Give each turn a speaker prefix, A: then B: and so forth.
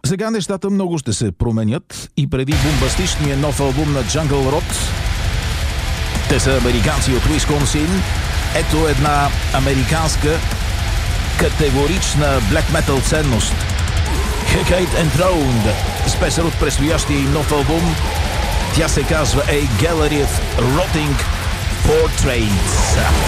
A: Сега нещата много ще се променят и преди бомбастичния нов албум на Jungle Rot, те са американци от Уисконсин, ето една американска категорична black metal ценност. Hecate Enthroned, с песен от предстоящия им нов албум. Тя се казва A Gallery of Rotting Portraits.